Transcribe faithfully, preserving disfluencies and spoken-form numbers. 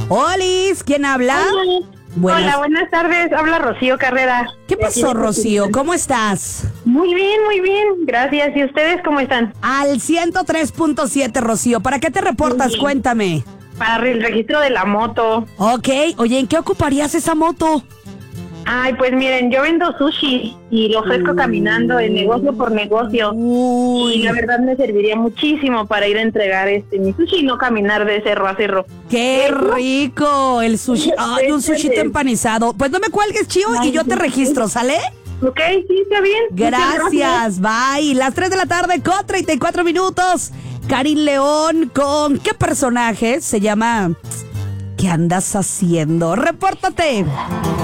Olis, ¿quién habla? Hola. Buenas. Hola, buenas tardes. Habla Rocío Carrera. ¿Qué pasó, Rocío? ¿Cómo estás? Muy bien, muy bien. Gracias. ¿Y ustedes cómo están? Al ciento tres punto siete, Rocío. ¿Para qué te reportas? Muy bien. Cuéntame. Para el registro de la moto. Ok. Oye, ¿en qué ocuparías esa moto? Ay, pues miren, yo vendo sushi y lo ofrezco caminando de negocio por negocio. Uy. Y la verdad me serviría muchísimo para ir a entregar este mi sushi y no caminar de cerro a cerro. ¡Qué rico! El sushi. Ay, un sushi empanizado. Pues no me cuelgues, Chío, y yo te registro, ¿sale? Ok, sí, está bien. Gracias, bye. Las tres de la tarde con treinta y cuatro minutos. Karin León, ¿con qué personaje se llama? ¿Qué andas haciendo? ¡Repórtate!